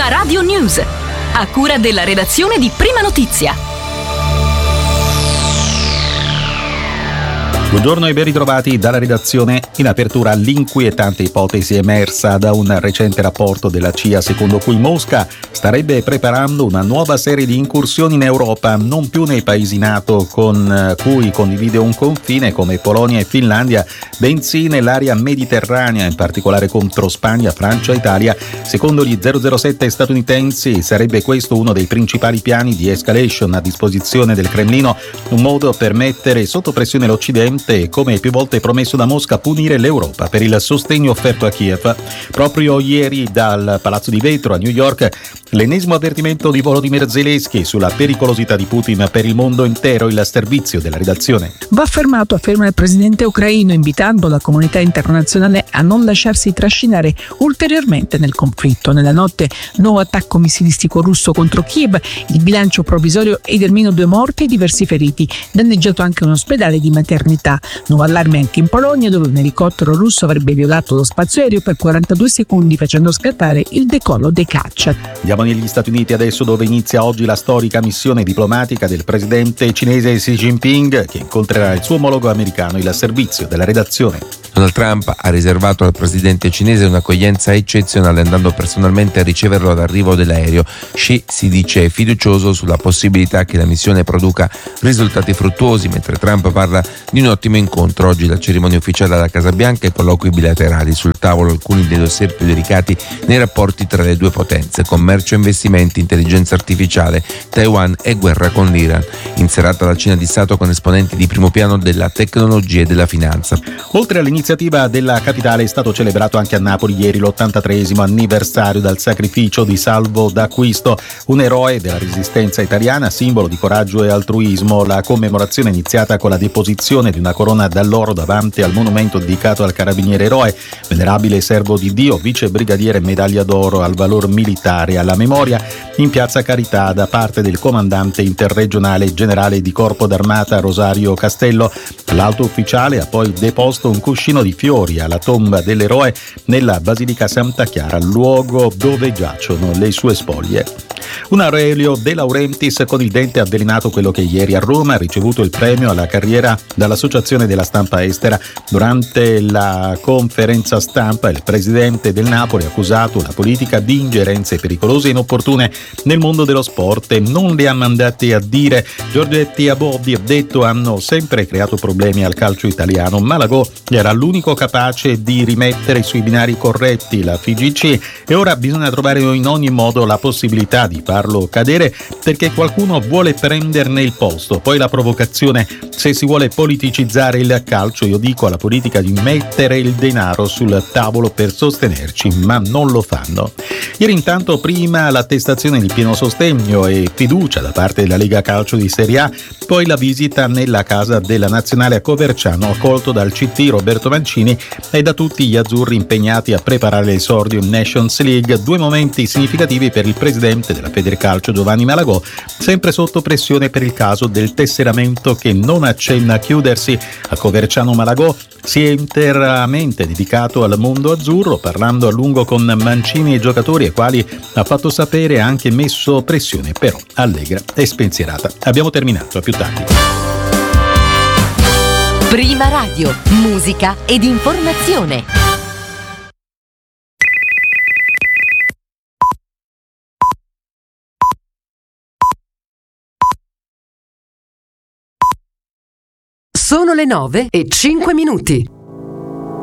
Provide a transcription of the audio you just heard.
Prima Radio News, a cura della redazione di Prima Notizia. Buongiorno e ben ritrovati dalla redazione. In apertura l'inquietante ipotesi emersa da un recente rapporto della CIA secondo cui Mosca starebbe preparando una nuova serie di incursioni in Europa, non più nei paesi NATO con cui condivide un confine come Polonia e Finlandia, bensì nell'area mediterranea, in particolare contro Spagna, Francia e Italia. Secondo gli 007 statunitensi sarebbe questo uno dei principali piani di escalation a disposizione del Cremlino, un modo per mettere sotto pressione l'Occidente e, come più volte promesso da Mosca, punire l'Europa per il sostegno offerto a Kiev. Proprio ieri dal Palazzo di Vetro a New York l'ennesimo avvertimento di Volodymyr Zelensky sulla pericolosità di Putin per il mondo intero. Il servizio della redazione. Va fermato, afferma il presidente ucraino, invitando la comunità internazionale a non lasciarsi trascinare ulteriormente nel conflitto. Nella notte, nuovo attacco missilistico russo contro Kiev, il bilancio provvisorio è di almeno 2 morti e diversi feriti, danneggiato anche un ospedale di maternità. Nuovo allarme anche in Polonia, dove un elicottero russo avrebbe violato lo spazio aereo per 42 secondi facendo scattare il decollo dei caccia. Andiamo negli Stati Uniti adesso, dove inizia oggi la storica missione diplomatica del presidente cinese Xi Jinping, che incontrerà il suo omologo americano. Il servizio della redazione. Donald Trump ha riservato al presidente cinese un'accoglienza eccezionale, andando personalmente a riceverlo all'arrivo dell'aereo. Xi si dice fiducioso sulla possibilità che la missione produca risultati fruttuosi, mentre Trump parla di un ottimo incontro. Oggi la cerimonia ufficiale alla Casa Bianca e colloqui bilaterali. Sul tavolo alcuni dei dossier più delicati nei rapporti tra le due potenze: commercio e investimenti, intelligenza artificiale, Taiwan e guerra con l'Iran. In serata la cena di Stato con esponenti di primo piano della tecnologia e della finanza. Oltre all'iniziativa della capitale, è stato celebrato anche a Napoli ieri l'83esimo anniversario dal sacrificio di Salvo D'Acquisto, un eroe della resistenza italiana, simbolo di coraggio e altruismo. La commemorazione è iniziata con la deposizione di una corona d'alloro davanti al monumento dedicato al carabiniere eroe, venerabile servo di Dio, vice brigadiere medaglia d'oro al valor militare e alla memoria, in piazza Carità da parte del comandante interregionale generale di Corpo d'Armata Rosario Castello. L'alto ufficiale ha poi deposto un cuscino di fiori alla tomba dell'eroe nella Basilica Santa Chiara, luogo dove giacciono le sue spoglie. Un Aurelio De Laurentiis con il dente avvelenato, quello che ieri a Roma ha ricevuto il premio alla carriera dall'Associazione della Stampa Estera. Durante la conferenza stampa il presidente del Napoli ha accusato la politica di ingerenze pericolose e inopportune nel mondo dello sport e non le ha mandate a dire. Giorgetti e Abodi, ha detto, hanno sempre creato problemi al calcio italiano. Malagò era l'unico capace di rimettere sui binari corretti la FIGC e ora bisogna trovare in ogni modo la possibilità di farlo cadere, perché qualcuno vuole prenderne il posto. Poi la provocazione: se si vuole politicizzare il calcio, io dico alla politica di mettere il denaro sul tavolo per sostenerci, ma non lo fanno. Ieri intanto prima l'attestazione di pieno sostegno e fiducia da parte della Lega Calcio di Serie A, poi la visita nella casa della Nazionale a Coverciano, accolto dal CT Roberto Mancini e da tutti gli azzurri impegnati a preparare l'esordio in Nations League. 2 momenti significativi per il presidente della Federcalcio Giovanni Malagò, sempre sotto pressione per il caso del tesseramento che non accenna a chiudersi. A Coverciano Malagò si è interamente dedicato al mondo azzurro, parlando a lungo con Mancini e i giocatori, ai quali ha fatto sapere ha anche messo pressione, però allegra e spensierata. Abbiamo terminato, a più tardi. Prima Radio, musica ed informazione. Sono le 9:05.